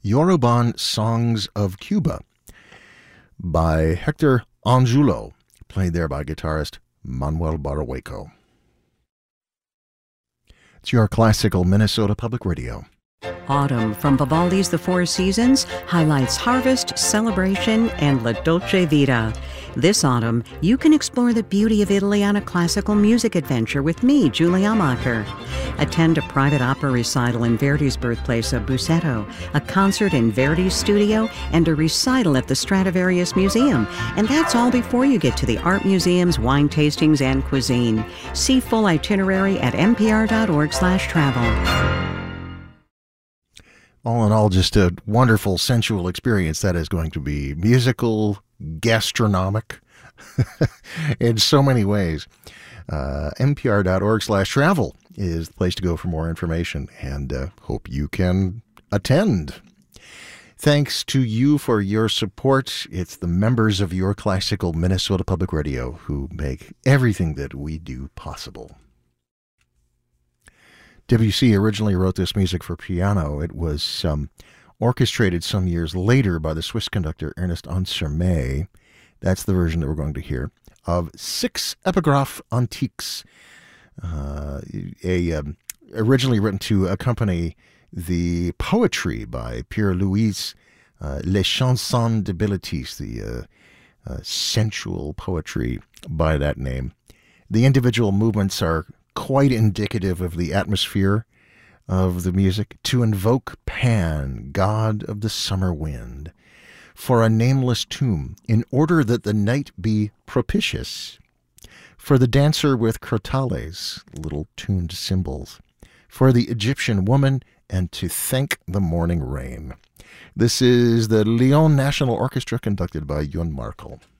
Yoruban Songs of Cuba by Hector Angulo, played there by guitarist Manuel Barahueco. It's your classical Minnesota Public Radio. Autumn from Vivaldi's The Four Seasons highlights harvest, celebration, and La Dolce Vita. This autumn, you can explore the beauty of Italy on a classical music adventure with me, Julie Amacher. Attend a private opera recital in Verdi's birthplace of Busseto, a concert in Verdi's studio, and a recital at the Stradivarius Museum. And that's all before you get to the art museums, wine tastings, and cuisine. See full itinerary at npr.org/travel. All in all, just a wonderful, sensual experience that is going to be musical, gastronomic, in so many ways. npr.org/travel is the place to go for more information, and hope you can attend. Thanks to you for your support. It's the members of your classical Minnesota Public Radio who make everything that we do possible. Debussy originally wrote this music for piano. It was orchestrated some years later by the Swiss conductor Ernest Ansermet. That's the version that we're going to hear of Six Epigraphes Antiques, originally written to accompany the poetry by Pierre-Louis Les Chansons de Bilitis, the sensual poetry by that name. The individual movements are quite indicative of the atmosphere of the music. To invoke Pan, god of the summer wind, for a nameless tomb, in order that the night be propitious, for the dancer with crotales, little tuned cymbals, for the Egyptian woman, and to thank the morning rain. This is the Lyon National Orchestra conducted by Jon Markel.